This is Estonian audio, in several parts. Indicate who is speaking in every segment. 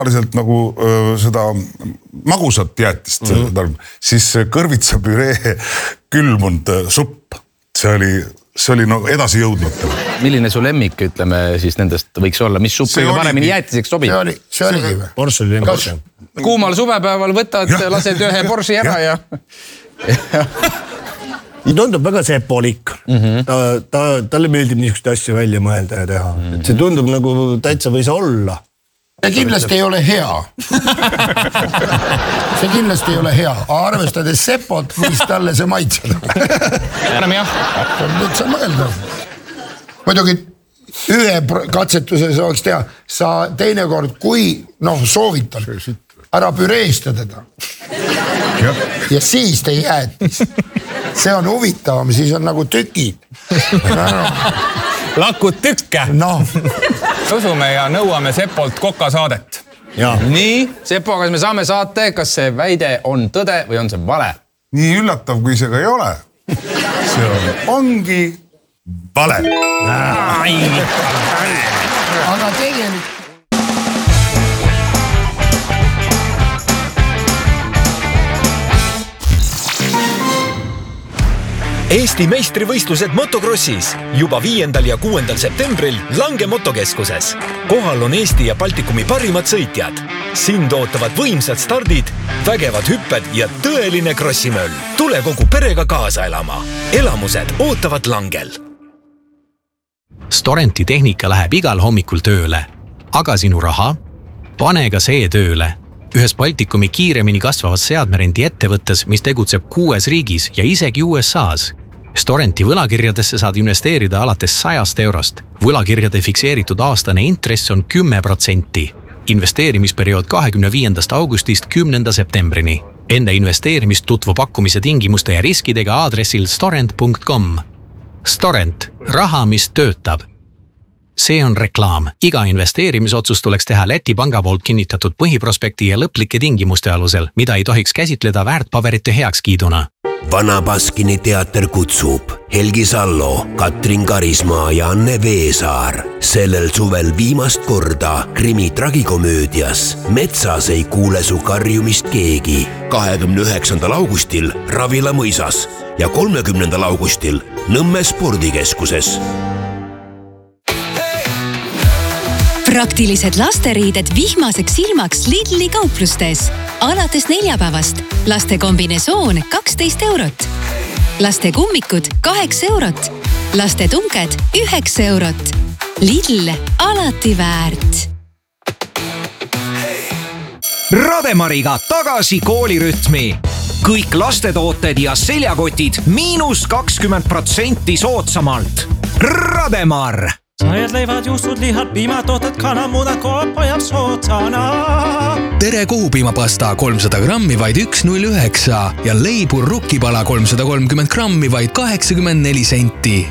Speaker 1: tavaliselt nagu seda magusat jäätist, siis kõrvitsapüree külmunud supp, see oli no edasi jõudnud.
Speaker 2: Milline su lemmik, ütleme siis nendest võiks olla, mis supp kõige paremini jäätiseks sobib?
Speaker 3: See oligi või?
Speaker 4: Borš oli lemmik.
Speaker 2: Kuumal suvepäeval võtad, lased ühe borši ära ja...
Speaker 4: Tundub väga sepolik. Talle meeldib niisuguste asju välja mõelda ja teha. See tundub nagu täitsa võis olla.
Speaker 3: See kindlasti ei ole hea. See kindlasti ei ole hea. Arvestades sepot, võis talle see maitseda.
Speaker 2: Enam jah.
Speaker 3: Nüüd sa mõelda. Muidugi ühe katsetuse saaks teha. Sa teinekord, kui soovitan, ära püreesta teda. Ja siis te jäätis. See on huvitavam, siis on nagu tükid.
Speaker 5: Lakud tükke. Usume ja nõuame Sepolt kokasaadet.
Speaker 2: Nii, Sepo, kas me saame saate, kas see väide on tõde või on see vale?
Speaker 1: Nii üllatav, kui see ka ei ole. See ongi vale.
Speaker 3: Aga tegelikult...
Speaker 6: Eesti meistrivõistlused motokrossis juba 5. ja 6. septembril Lange motokeskuses. Kohal on Eesti ja Baltikumi parimad sõitjad. Sind ootavad võimsad stardid, vägevad hüpped ja tõeline krossimöll. Tule kogu perega kaasa elama. Elamused ootavad Langel.
Speaker 7: Storenti tehnika läheb igal hommikul tööle. Aga sinu raha? Pane ka see tööle. Ühes Baltikumi kiiremini kasvavas seadmerendi ettevõttes, mis tegutseb 6 riigis ja isegi USA's. Storenti võlakirjadesse saad investeerida alates 100 eurost. Võlakirjade fikseeritud aastane intress on 10%. Investeerimisperiood 25. augustist 10. septembrini. Enne investeerimist tutvu pakkumise tingimuste ja riskidega aadressil storent.com. Storent. Raha, mis töötab. See on reklaam. Iga investeerimisotsus tuleks teha Läti panga poolt kinnitatud põhiprospekti ja lõplike tingimuste alusel, mida ei tohiks käsitleda väärtpaberite heakskiiduna.
Speaker 8: Vana Baskini teater kutsub Helgi Sallo, Katrin Karismaa ja Anne Veesaar. Sellel suvel viimast korda krimi tragikomöödias Metsas ei kuule su karjumist keegi. 29. augustil Ravila mõisas ja 30. augustil Nõmme spordikeskuses.
Speaker 9: Praktilised lasteriided vihmaseks ilmaks Lidli kauplustes. Alates neljapäevast. Laste kombinesoon 12 eurot. Laste kummikud 8 eurot. Laste tunked 9 eurot. Lidl, alati väärt.
Speaker 10: Rademariga tagasi koolirütmi. Kõik lastetooted ja seljakotid -20% soodsamalt. Rademar!
Speaker 11: Sajad leivad, juustud, lihad, piimatooted, kanamudad, kooppa ja sootsana.
Speaker 12: Tere kuupiimapasta 300 grammi vaid 1,09 ja leibur rukkipala 330 grammi vaid 84 senti.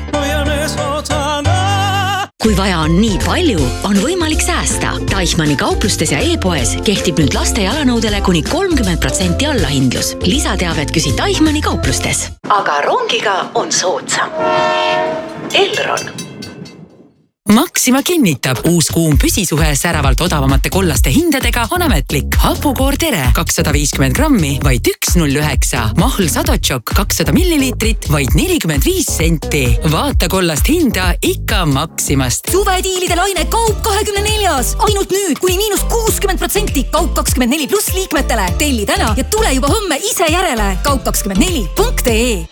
Speaker 13: Kui vaja on nii palju, on võimalik säästa. Deichmanni kauplustes ja e-poes kehtib nüüd laste jalanõudele kuni 30% allahindlus. Lisateavet küsi Deichmanni kauplustes. Aga rongiga on soodsam. Elron.
Speaker 14: Maxima kinnitab, uus kuum püsisuhe säravalt odavamate kollaste hindadega on ametlik. Hapukoor Tere 250 grammi vaid 1,09. Mahl Sadotšok 200 milliliitrit vaid 45 senti. Vaata kollast hinda ikka Maximast.
Speaker 15: Suvediilide laine Kaup 24. Ainult nüüd kuni -60%. Kaup 24 pluss liikmetele. Telli täna ja tule juba homme ise järele. Kaup24.ee.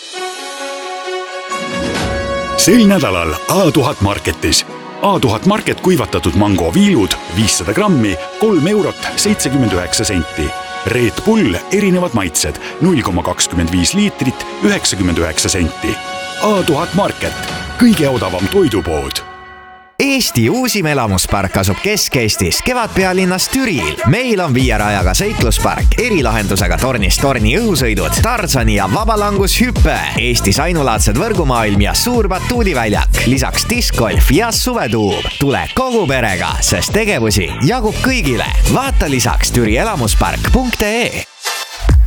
Speaker 16: Sel nädalal A1000 Marketis. A1000 Market kuivatatud mango viilud 500 grammi 3 eurot 79 senti. Red Bull erinevad maitsed 0,25 liitrit 99 senti. A1000 Market. Kõige odavam toidupood.
Speaker 17: Eesti uusim elamuspark asub Kesk-Eestis, Kevadpealinnas Türil. Meil on 5 rajaga seikluspark, erilahendusega tornist torni õhusõidud, Tarzani ja vabalangushüppe, Eestis ainulaadsed võrgumaailm ja suur batuudiväljak, lisaks diskgolf ja suvetuub. Tule kogu perega, sest tegevusi jagub kõigile. Vaata lisaks türielamuspark.ee.